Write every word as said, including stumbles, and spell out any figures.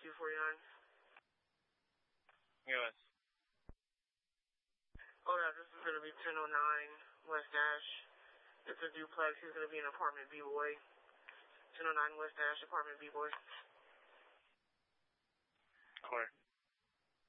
two forty-nine. Yes. Oh yeah, this is going to be ten oh nine West Dash. It's a duplex. He's going to be in apartment B-Boy. ten oh nine West Dash, apartment B-Boy. Clear.